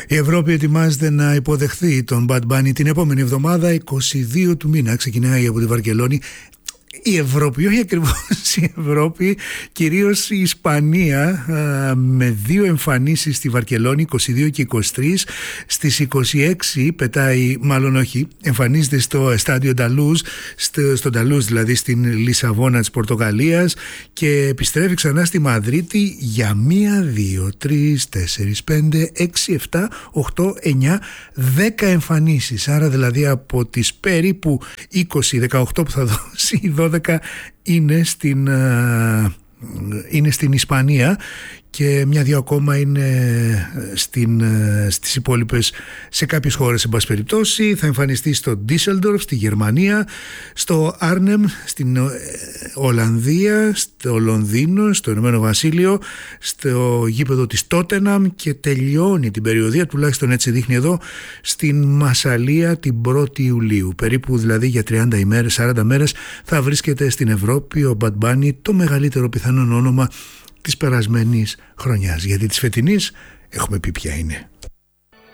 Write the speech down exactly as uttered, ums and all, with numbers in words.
Η Ευρώπη ετοιμάζεται να υποδεχθεί τον Bad Bunny την επόμενη εβδομάδα, είκοσι δύο του μήνα. Ξεκινάει από τη Βαρκελόνη. Η Ευρώπη, όχι ακριβώς η Ευρώπη, κυρίως η Ισπανία, με δύο εμφανίσεις στη Βαρκελόνη, είκοσι δύο και είκοσι τρία. Στις είκοσι έξι πετάει, μάλλον όχι, εμφανίζεται στο Στάδιο Νταλούζ, στο, στο Νταλούζ δηλαδή στην Λισαβόνα της Πορτογαλίας, και επιστρέφει ξανά στη Μαδρίτη για μία, δύο, τρεις, τέσσερις, πέντε, έξι, επτά, οκτώ, εννιά, δέκα εμφανίσεις. Άρα δηλαδή από τις περίπου είκοσι, δεκαοκτώ που θα δώσει, δώδεκα είναι στην, είναι στην Ισπανία και μια-δυο ακόμα είναι στην, στις υπόλοιπες, σε κάποιες χώρες εν πάση περιπτώσει. Θα εμφανιστεί στο Ντίσελντορφ στη Γερμανία, στο Άρνεμ στην Ολλανδία, στο Λονδίνο, στο Ηνωμένο Βασίλειο, στο γήπεδο της Τότεναμ, και τελειώνει την περιοδία, τουλάχιστον έτσι δείχνει εδώ, στην Μασσαλία την πρώτη Ιουλίου. Περίπου δηλαδή για τριάντα ημέρες, σαράντα μέρες θα βρίσκεται στην Ευρώπη ο Bad Bunny, το μεγαλύτερο πιθανόν όνομα της περασμένης χρονιάς, γιατί της φετινής έχουμε πει ποια είναι.